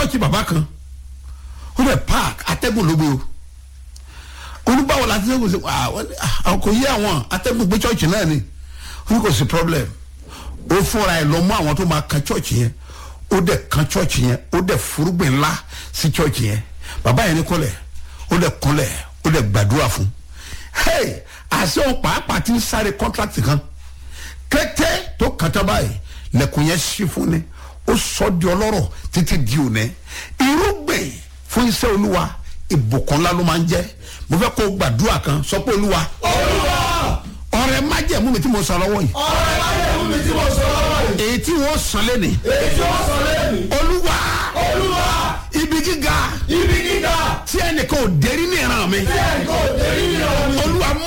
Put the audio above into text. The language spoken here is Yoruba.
chọ́ọ̀chì bàbá kan ó dẹ̀ park atẹ́gùn ló gbé o olùbáwọ̀ láti ṣe kò sí àwọn kò yé àwọn atẹ́gùn gbé chọ́ọ̀chì náà ni ó ní kò sí problem ó fúnra ẹ̀ lọ mú àwọn tó máa kan chọ́ọ̀chì yẹn ó dẹ̀ kan chọ́ọ̀chì yẹn ó dẹ̀ furugbìn ńlá sí chọ́ọ̀chì yẹn bàbá yẹn ní kọ́lẹ̀ ó dẹ̀ kúnlẹ̀ ó dẹ̀ gbàdúrà fún àṣẹ òun pàápàá ti ń sáré contract kan kété tó kàtà báyìí lẹ́kùn yẹn ṣí fún ni ó sọ di ọlọ́rọ̀ títí di òní irúgbìn fún iṣẹ́ olúwa ìbùkún ńlá ló máa ń jẹ́ mo fẹ́ kó gbàdúrà kan sọ pé olúwa ọrẹ májẹ̀mú mi tí mo sọ lọ́wọ́ yìí èyí tí wọ́n sàn lẹ́nì olúwa ibi gíga tí ẹnìkan ò dérí ní ìran mi olúwa.